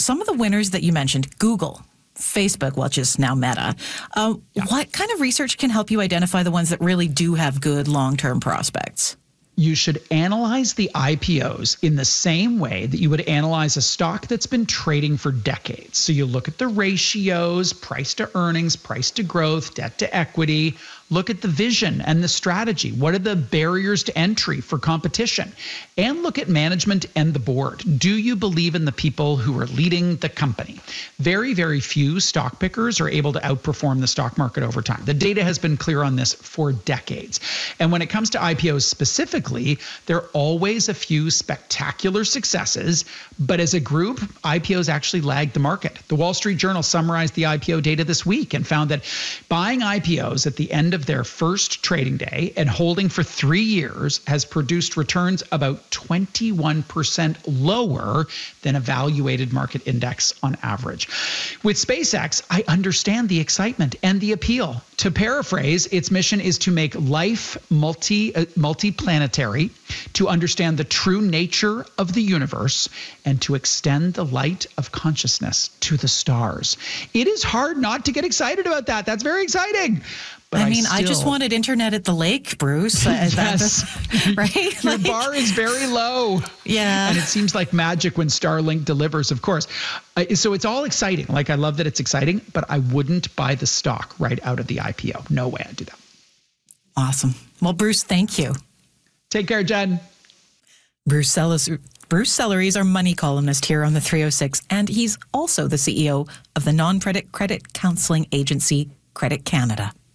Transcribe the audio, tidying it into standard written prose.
some of the winners that you mentioned, Google, Facebook, which is now Meta, what kind of research can help you identify the ones that really do have good long-term prospects? You should analyze the IPOs in the same way that you would analyze a stock that's been trading for decades. So you look at the ratios, price to earnings, price to growth, debt to equity. Look at the vision and the strategy. What are the barriers to entry for competition? And look at management and the board. Do you believe in the people who are leading the company? Very, very few stock pickers are able to outperform the stock market over time. The data has been clear on this for decades. And when it comes to IPOs specifically, there are always a few spectacular successes, but as a group, IPOs actually lag the market. The Wall Street Journal summarized the IPO data this week and found that buying IPOs at the end of their first trading day and holding for 3 years has produced returns about 21% lower than a valuated market index on average. With SpaceX, I understand the excitement and the appeal. To paraphrase, its mission is to make life multiplanetary, to understand the true nature of the universe, and to extend the light of consciousness to the stars. It is hard not to get excited about that. That's very exciting. But I just wanted internet at the lake, Bruce. Yes. Right? Your bar is very low. Yeah. And it seems like magic when Starlink delivers, of course. So it's all exciting. Like, I love that it's exciting, but I wouldn't buy the stock right out of the IPO. No way I'd do that. Awesome. Well, Bruce, thank you. Take care, Jen. Bruce Sellery is our money columnist here on the 306, and he's also the CEO of the non-credit credit counseling agency, Credit Canada.